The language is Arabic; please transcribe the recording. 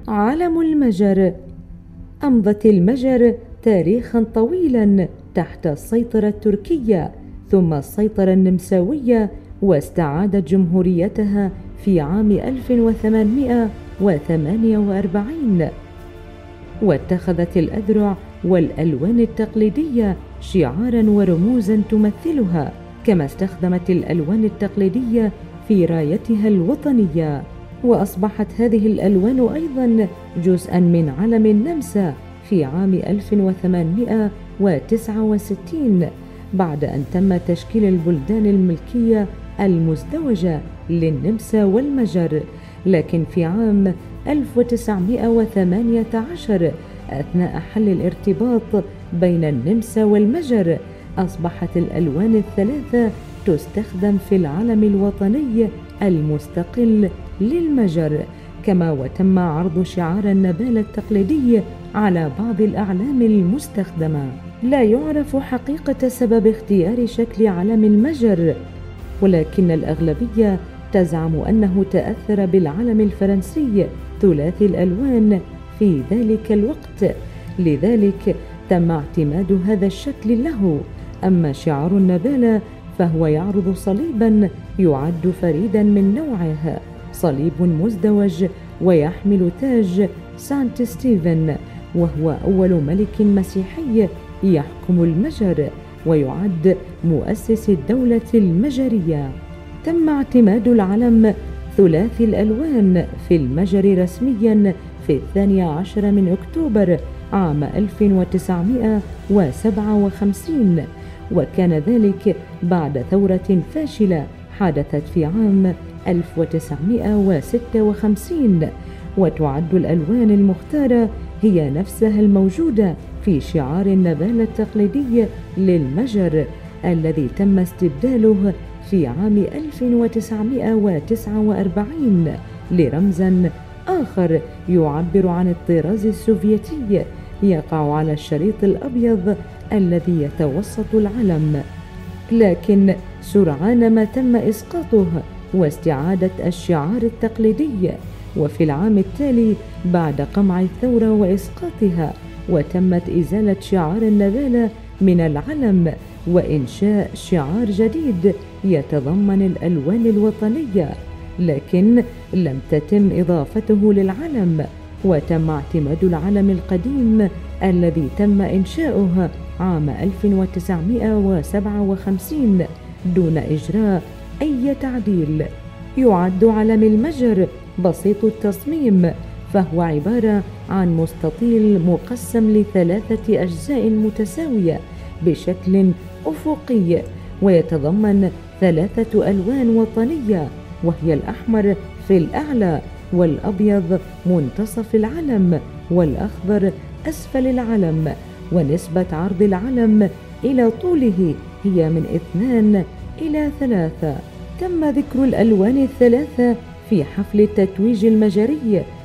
علم المجر. أمضت المجر تاريخا طويلا تحت السيطرة التركية ثم السيطرة النمساوية، واستعادت جمهوريتها في عام 1848، واتخذت الأذرع والألوان التقليدية شعارا ورموزا تمثلها، كما استخدمت الألوان التقليدية في رايتها الوطنية. وأصبحت هذه الألوان أيضا جزءا من علم النمسا في عام 1869 بعد أن تم تشكيل البلدان الملكية المزدوجة للنمسا والمجر. لكن في عام 1918 أثناء حل الارتباط بين النمسا والمجر أصبحت الألوان الثلاثة تستخدم في العلم الوطني المستقل للمجر، كما وتم عرض شعار النبالة التقليدي على بعض الأعلام المستخدمة. لا يعرف حقيقة سبب اختيار شكل علم المجر، ولكن الأغلبية تزعم أنه تأثر بالعلم الفرنسي ثلاثي الألوان في ذلك الوقت، لذلك تم اعتماد هذا الشكل له. أما شعار النبالة فهو يعرض صليبا يعد فريدا من نوعه، صليب مزدوج ويحمل تاج سانت ستيفن، وهو أول ملك مسيحي يحكم المجر ويعد مؤسس الدولة المجرية. تم اعتماد العلم ثلاثي الألوان في المجر رسميا في 12 من أكتوبر عام 1957، وكان ذلك بعد ثورة فاشلة حدثت في عام 1956. وتعد الألوان المختارة هي نفسها الموجودة في شعار النبالة التقليدي للمجر الذي تم استبداله في عام 1949 لرمزا آخر يعبر عن الطراز السوفيتي يقع على الشريط الأبيض الذي يتوسط العلم. لكن سرعان ما تم إسقاطه واستعادة الشعار التقليدي، وفي العام التالي بعد قمع الثورة وإسقاطها وتمت إزالة شعار النبالة من العلم وإنشاء شعار جديد يتضمن الألوان الوطنية، لكن لم تتم إضافته للعلم، وتم اعتماد العلم القديم الذي تم إنشاؤه عام 1957 دون إجراء أي تعديل. يعد علم المجر بسيط التصميم، فهو عبارة عن مستطيل مقسم لثلاثة أجزاء متساوية بشكل أفقي، ويتضمن ثلاثة ألوان وطنية، وهي الأحمر في الأعلى والأبيض منتصف العلم والأخضر أسفل العلم. ونسبة عرض العلم إلى طوله هي من 2 إلى 3. تم ذكر الألوان الثلاثة في حفل التتويج المجري